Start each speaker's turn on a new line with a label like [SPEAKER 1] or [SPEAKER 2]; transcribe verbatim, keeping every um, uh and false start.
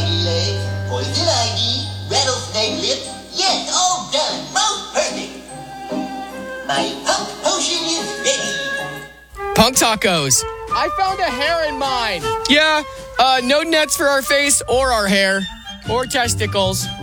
[SPEAKER 1] spiny legs, poison ivy, rattlesnake lips. Yes, all done. Most perfect. My punk potion is ready.
[SPEAKER 2] Punk tacos. I found a hair in mine. Yeah, uh, no nets for our face or our hair or testicles.